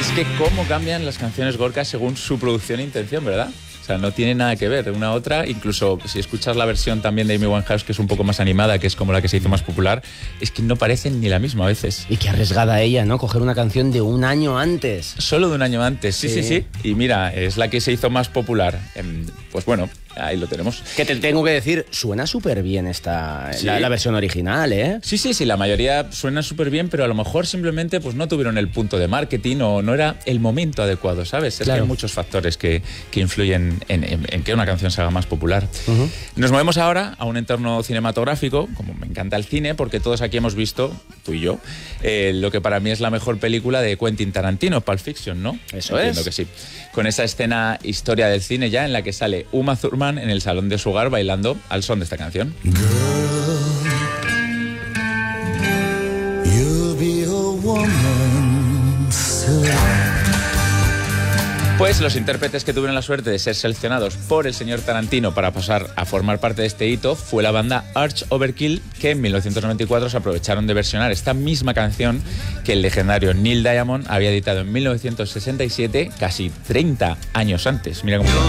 Es que cómo cambian las canciones Gorka según su producción e intención, ¿verdad? O sea, no tiene nada que ver una a otra. Incluso si escuchas la versión también de Amy Winehouse, que es un poco más animada, que es como la que se hizo más popular, es que no parecen ni la misma a veces. Y qué arriesgada ella, ¿no? Coger una canción de un año antes. Solo de un año antes, sí. Y mira, es la que se hizo más popular. Pues bueno, ahí lo tenemos. Que te tengo que decir, suena súper bien esta Sí. la versión original, ¿eh? Sí, la mayoría suenan súper bien, pero a lo mejor simplemente pues no tuvieron el punto de marketing o no era el momento adecuado, ¿sabes? Es que hay muchos factores que influyen en que una canción se haga más popular. Uh-huh. Nos movemos ahora a un entorno cinematográfico, como me encanta el cine, porque todos aquí hemos visto, tú y yo, lo que para mí es la mejor película de Quentin Tarantino, Pulp Fiction, ¿no? Eso Entiendo es. que sí. Con esa escena historia del cine ya en la que sale Uma Thurman en el salón de su hogar bailando al son de esta canción. Pues los intérpretes que tuvieron la suerte de ser seleccionados por el señor Tarantino para pasar a formar parte de este hito fue la banda Arch Overkill, que en 1994 se aprovecharon de versionar esta misma canción que el legendario Neil Diamond había editado en 1967, casi 30 años antes. Mira cómo